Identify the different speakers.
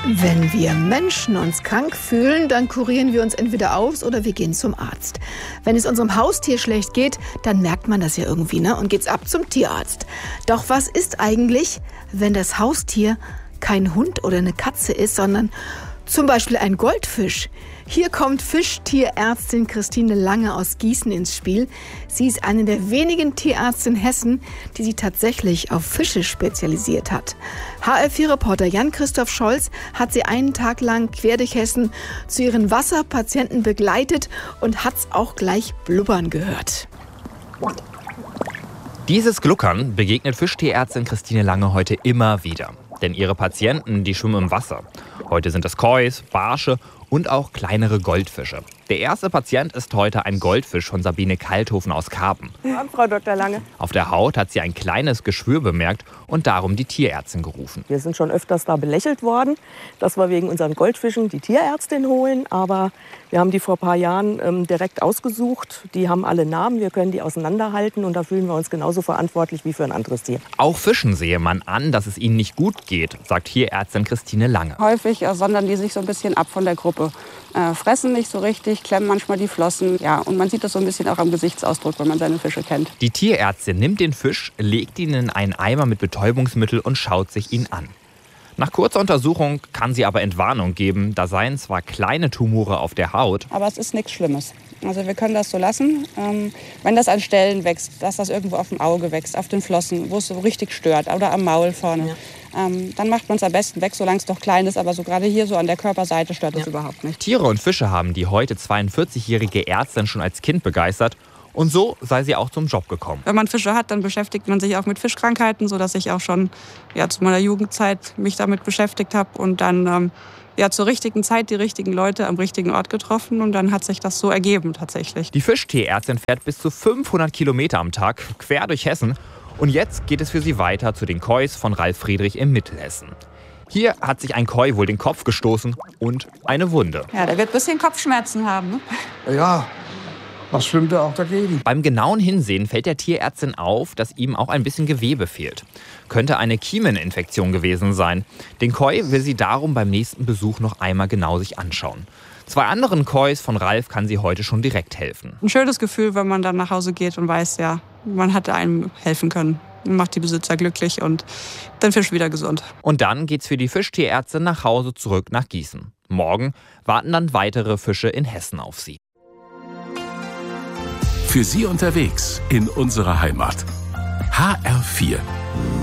Speaker 1: Wenn wir Menschen uns krank fühlen, dann kurieren wir uns entweder aus oder wir gehen zum Arzt. Wenn es unserem Haustier schlecht geht, dann merkt man das ja irgendwie, ne? Und geht's ab zum Tierarzt. Doch was ist eigentlich, wenn das Haustier kein Hund oder eine Katze ist, sondern zum Beispiel ein Goldfisch? Hier kommt Fischtierärztin Christine Lange aus Gießen ins Spiel. Sie ist eine der wenigen Tierärzte in Hessen, die sich tatsächlich auf Fische spezialisiert hat. HR4-Reporter Jan-Christoph Scholz hat sie einen Tag lang quer durch Hessen zu ihren Wasserpatienten begleitet und hat's auch gleich blubbern gehört.
Speaker 2: Dieses Gluckern begegnet Fischtierärztin Christine Lange heute immer wieder. Denn ihre Patienten, die schwimmen im Wasser. Heute sind es Kois, Barsche und auch kleinere Goldfische. Der erste Patient ist heute ein Goldfisch von Sabine Kalthofen aus Karpen.
Speaker 3: Ja, Frau Dr. Lange.
Speaker 2: Auf der Haut hat sie ein kleines Geschwür bemerkt und darum die Tierärztin gerufen.
Speaker 3: Wir sind schon öfters da belächelt worden, dass wir wegen unseren Goldfischen die Tierärztin holen. Aber wir haben die vor ein paar Jahren direkt ausgesucht. Die haben alle Namen, wir können die auseinanderhalten und da fühlen wir uns genauso verantwortlich wie für ein anderes Tier.
Speaker 2: Auch Fischen sehe man an, dass es ihnen nicht gut geht, sagt Tierärztin Christine Lange.
Speaker 4: Häufig sondern die sich so ein bisschen ab von der Gruppe. Fressen nicht so richtig, klemmen manchmal die Flossen. Ja, und man sieht das so ein bisschen auch am Gesichtsausdruck, wenn man seine Fische kennt.
Speaker 2: Die Tierärztin nimmt den Fisch, legt ihn in einen Eimer mit Betäubungsmittel und schaut sich ihn an. Nach kurzer Untersuchung kann sie aber Entwarnung geben. Da seien zwar kleine Tumore auf der Haut,
Speaker 4: aber es ist nichts Schlimmes. Also wir können das so lassen. Wenn das an Stellen wächst, dass das irgendwo auf dem Auge wächst, auf den Flossen, wo es so richtig stört oder am Maul vorne, dann macht man es am besten weg, solange es doch klein ist. Aber so gerade hier so an der Körperseite stört es überhaupt nicht.
Speaker 2: Tiere und Fische haben die heute 42-jährige Ärztin schon als Kind begeistert. Und so sei sie auch zum Job gekommen.
Speaker 4: Wenn man Fische hat, dann beschäftigt man sich auch mit Fischkrankheiten, sodass ich auch schon zu meiner Jugendzeit mich damit beschäftigt habe und dann zur richtigen Zeit die richtigen Leute am richtigen Ort getroffen und dann hat sich das so ergeben tatsächlich.
Speaker 2: Die Fischtierärztin fährt bis zu 500 Kilometer am Tag quer durch Hessen und jetzt geht es für sie weiter zu den Kois von Ralf Friedrich im Mittelhessen. Hier hat sich ein Koi wohl den Kopf gestoßen und eine Wunde.
Speaker 4: Ja, der wird ein bisschen Kopfschmerzen haben. Ne?
Speaker 5: Ja. Was schwimmt da auch dagegen?
Speaker 2: Beim genauen Hinsehen fällt der Tierärztin auf, dass ihm auch ein bisschen Gewebe fehlt. Könnte eine Kiemeninfektion gewesen sein. Den Koi will sie darum beim nächsten Besuch noch einmal genau sich anschauen. 2 anderen Kois von Ralf kann sie heute schon direkt helfen.
Speaker 4: Ein schönes Gefühl, wenn man dann nach Hause geht und weiß, ja, man hatte einem helfen können. Macht die Besitzer glücklich und den Fisch wieder gesund.
Speaker 2: Und dann geht's für die Fischtierärztin nach Hause zurück nach Gießen. Morgen warten dann weitere Fische in Hessen auf sie.
Speaker 6: Für Sie unterwegs in unserer Heimat. HR4.